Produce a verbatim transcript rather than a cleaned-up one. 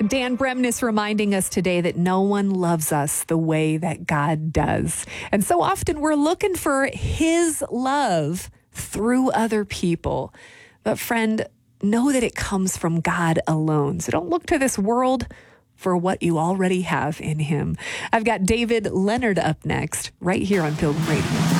Dan Bremnes reminding us today that no one loves us the way that God does. And so often we're looking for his love through other people. But friend, know that it comes from God alone. So don't look to this world for what you already have in him. I've got David Leonard up next, right here on Pilgrim Radio.